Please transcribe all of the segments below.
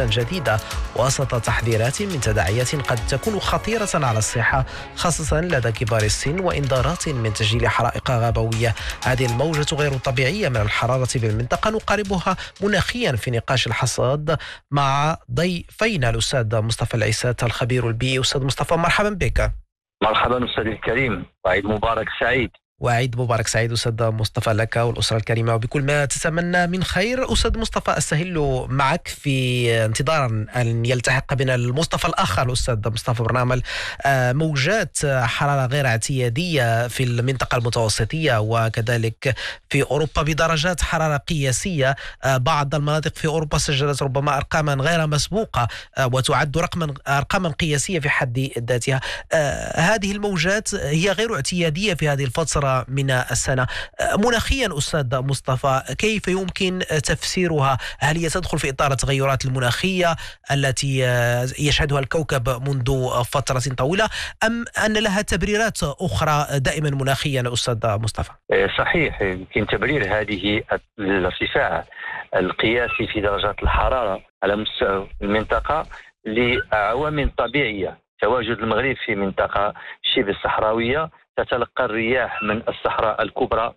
جديدة وسط تحذيرات من تداعيات قد تكون خطيرة على الصحة خاصة لدى كبار السن وإنذارات من تسجيل حرائق غابوية. هذه الموجة غير طبيعية من الحرارة بالمنطقة نقاربها مناخيا في نقاش الحصاد مع ضيفينا الأستاذ مصطفى العيسات الخبير البيئي. أستاذ مصطفى مرحبا بك. مرحبا أستاذ الكريم، وعيد مبارك سعيد. وعيد مبارك سعيد أستاذ مصطفى لك والأسرة الكريمة وبكل ما تتمنى من خير. أستاذ مصطفى أستهل معك في انتظار أن يلتحق بنا المصطفى الآخر الأستاذ مصطفى برنامج موجات حرارة غير اعتيادية في المنطقة المتوسطية وكذلك في أوروبا بدرجات حرارة قياسية. بعض المناطق في أوروبا سجلت ربما أرقاما غير مسبوقة وتعد أرقاما قياسية في حد ذاتها. هذه الموجات هي غير اعتيادية في هذه الفترة من السنة. مناخيا أستاذ مصطفى كيف يمكن تفسيرها؟ هل هي تدخل في إطار التغيرات المناخية التي يشهدها الكوكب منذ فترة طويلة أم أن لها تبريرات أخرى دائما مناخيا أستاذ مصطفى؟ صحيح، يمكن تبرير هذه الارتفاع القياسي في درجات الحرارة على مستوى المنطقة لعوامل طبيعية. تواجد المغرب في منطقة شبه صحراوية تتلقى الرياح من الصحراء الكبرى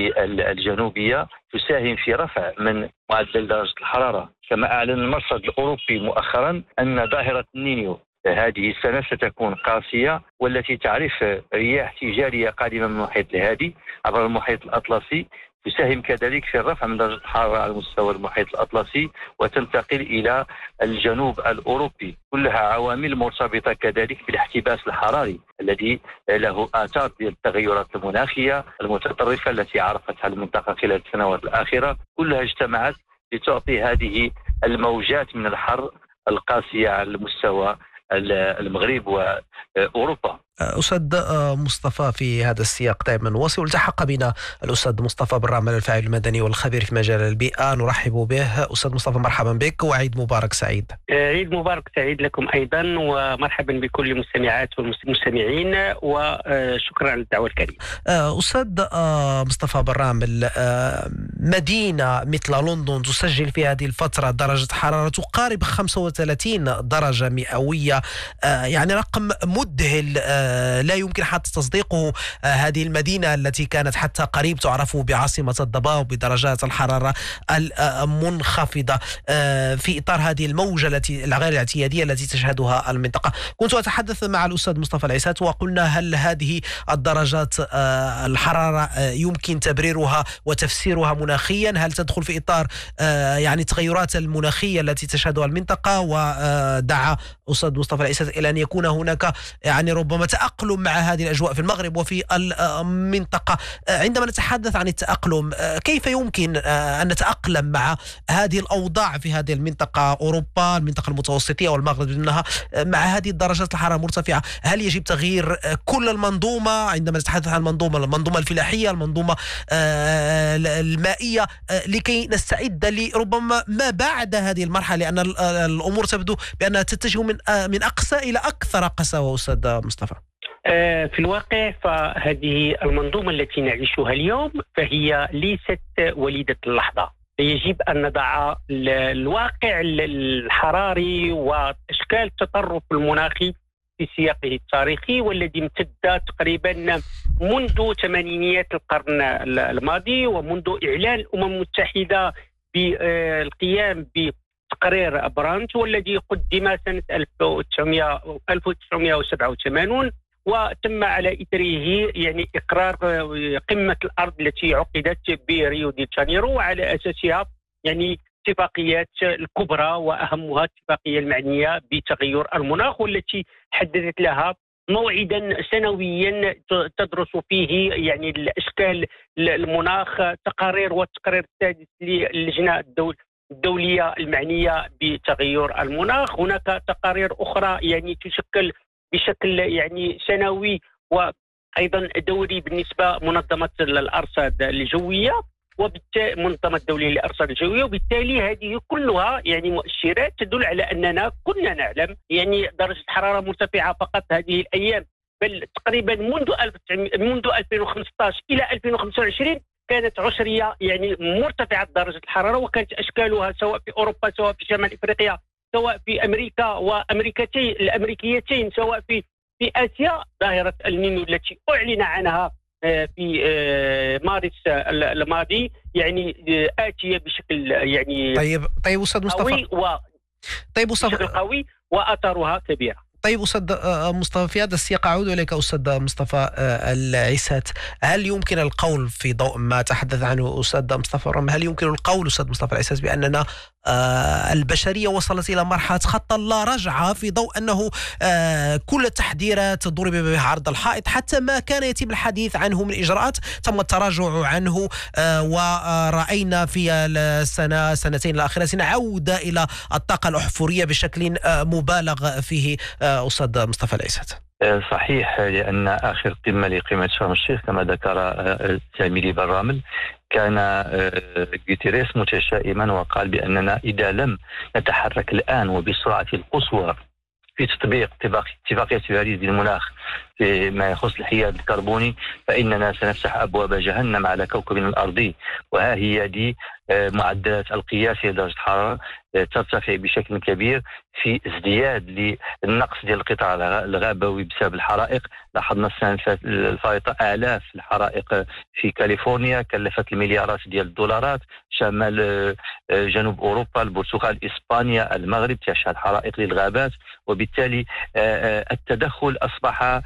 للجنوبية تساهم في رفع من معدل درجة الحرارة. كما أعلن المرصد الأوروبي مؤخرا أن ظاهرة النينيو هذه السنة ستكون قاسية، والتي تعرف رياح تجارية قادمة من المحيط الهادي عبر المحيط الأطلسي تساهم كذلك في الرفع من درجة الحرارة على مستوى المحيط الأطلسي وتنتقل إلى الجنوب الأوروبي. كلها عوامل مرتبطة كذلك بالاحتباس الحراري الذي له آثار ديال التغيرات المناخية المتطرفة التي عرفتها المنطقة خلال السنوات الأخيرة. كلها اجتمعت لتعطي هذه الموجات من الحر القاسية على مستوى المغرب وأوروبا. أستاذ مصطفى في هذا السياق دائما وصل التحق بنا الأستاذ مصطفى برنامج الفاعل المدني والخبير في مجال البيئة، نرحب به. أستاذ مصطفى مرحبا بك وعيد مبارك سعيد. عيد مبارك سعيد لكم أيضا ومرحبا بكل المستمعات والمستمعين وشكرا على الدعوة الكريمة. أستاذ مصطفى برنامج مدينة مثل لندن تسجل في هذه الفترة درجة حرارة تقارب 35 درجة مئوية، يعني رقم مذهل لا يمكن حتى تصديقه. هذه المدينة التي كانت حتى قريب تعرف بعاصمة الضباب بدرجات الحرارة المنخفضة في إطار هذه الموجة الغير الاعتيادية التي تشهدها المنطقة. كنت أتحدث مع الأستاذ مصطفى العيسات وقلنا هل هذه الدرجات الحرارة يمكن تبريرها وتفسيرها مناخيا؟ هل تدخل في إطار يعني التغيرات المناخية التي تشهدها المنطقة؟ ودعا أستاذ مصطفى العيسات إلى أن يكون هناك يعني ربما تأقلم مع هذه الأجواء في المغرب وفي المنطقة. عندما نتحدث عن التأقلم كيف يمكن أن نتأقلم مع هذه الأوضاع في هذه المنطقة أوروبا المنطقة المتوسطية والمغرب منها مع هذه الدرجات الحرارة المرتفعة؟ هل يجب تغيير كل المنظومة عندما نتحدث عن المنظومة الفلاحية المنظومة المائية لكي نستعد لربما ما بعد هذه المرحلة، لأن الأمور تبدو بأنها تتجه من أقصى إلى أكثر قسوة أستاذ مصطفى؟ في الواقع فهذه المنظومة التي نعيشها اليوم فهي ليست وليدة اللحظة. يجب أن نضع الواقع الحراري وأشكال التطرف المناخي في سياقه التاريخي والذي امتد تقريبا منذ ثمانينيات القرن الماضي، ومنذ إعلان الأمم المتحدة بالقيام تقرير برانت والذي قدم سنة 1987 وتم على إثره يعني إقرار قمة الأرض التي عقدت بريو دي جانيرو، وعلى أساسها يعني اتفاقيات الكبرى وأهمها الاتفاقية المعنية بتغير المناخ والتي حددت لها موعدا سنويا تدرس فيه يعني الأشكال المناخ تقارير، والتقرير السادس للجنة الدولية المعنية بتغير المناخ. هناك تقارير أخرى يعني تشكل بشكل يعني سنوي وأيضا دوري بالنسبة منظمة الأرصاد الجوية وبالتالي منظمة الدولية للأرصاد الجوية، وبالتالي هذه كلها يعني مؤشرات تدل على أننا كنا نعلم يعني درجة حرارة مرتفعة فقط هذه الأيام، بل تقريبا منذ 2015 إلى 2025 كانت عشرية يعني مرتفعة درجة الحرارة، وكانت أشكالها سواء في أوروبا سواء في شمال إفريقيا سواء في أمريكا الأمريكيتين، سواء في آسيا. ظاهرة النينو التي أعلن عنها في مارس الماضي يعني آتية بشكل يعني طيب أستاذ مصطفى. بشكل قوي وأثرها كبيرة. طيب أستاذ مصطفى، في هذا السياق أعود إليك أستاذ مصطفى العيسات. هل يمكن القول في ضوء ما تحدث عنه أستاذ مصطفى برام، هل يمكن القول أستاذ مصطفى العيسات بأننا البشرية وصلت إلى مرحلة خط لا رجعة، في ضوء أنه كل التحذيرات ضرب بها عرض الحائط، حتى ما كان يتم الحديث عنه من إجراءات تم التراجع عنه، ورأينا في سنتين الأخيرة عودة إلى الطاقة الأحفورية بشكل مبالغ فيه أستاذ مصطفى العيسات؟ صحيح، لأن آخر قمة لقمة شرم الشيخ كما ذكر زميلي بالرامل كان غوتيريس متشائما وقال بأننا إذا لم نتحرك الآن وبسرعة القصوى في تطبيق اتفاقية باريس للمناخ فيما يخص الحياد الكربوني فإننا سنفتح أبواب جهنم على كوكبنا الأرضي. وها هي دي معدلات القياس لدرجة الحرارة ترتفع بشكل كبير في ازدياد للنقص ديال القطاع الغابوي بسبب الحرائق. لاحظنا السنة الفائتة آلاف الحرائق في كاليفورنيا كلفت المليارات ديال الدولارات. شمال جنوب أوروبا، البرتغال، إسبانيا، المغرب تشهد حرائق للغابات، وبالتالي التدخل أصبح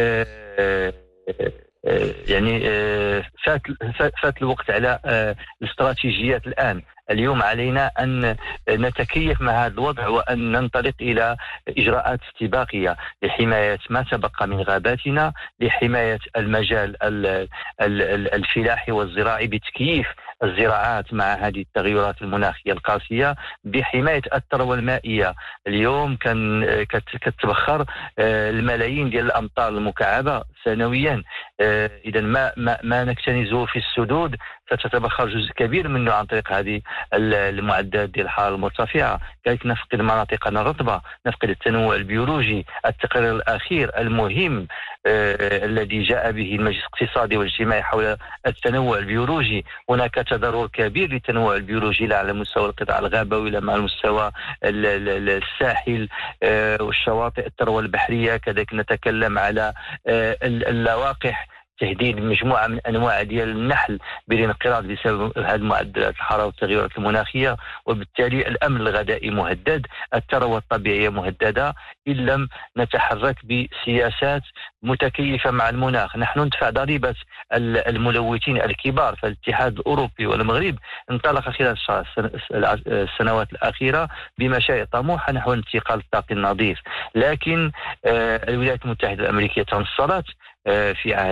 يعني فات الوقت على الاستراتيجيات. اليوم علينا أن نتكيف مع هذا الوضع وأن ننطلق إلى إجراءات استباقية لحماية ما تبقى من غاباتنا، لحماية المجال الفلاحي والزراعي بتكييف الزراعات مع هذه التغيرات المناخية القاسية، بحماية الثروة المائية. اليوم كتبخر الملايين ديال الأمطار المكعبة سنويا. إذا ما نكتنزه في السدود ستتبخر جزء كبير منه عن طريق هذه المعدلات ديال الحرارة المرتفعة. كذلك نفقد مناطقنا الرطبة، نفقد التنوع البيولوجي. التقرير الأخير المهم الذي جاء به المجلس الاقتصادي والاجتماعي حول التنوع البيولوجي، هناك تضرر كبير للتنوع البيولوجي لا على مستوى القطاع الغابوي لا على مستوى الساحل والشواطئ، الثروة البحرية. كذلك نتكلم على اللواقح، تهديد مجموعة من أنواع ديال النحل بالانقراض بسبب هذه المعدلات الحرارة والتغيرات المناخية، وبالتالي الأمن الغذائي مهدد، الثروة الطبيعية مهددة إن لم نتحرك بسياسات متكيفة مع المناخ. نحن ندفع ضريبة الملوثين الكبار، فالاتحاد الأوروبي والمغرب انطلق خلال السنوات الأخيرة بمشاريع طموحة نحو انتقال الطاقة النظيف، لكن الولايات المتحدة الأمريكية تنصلت في عهد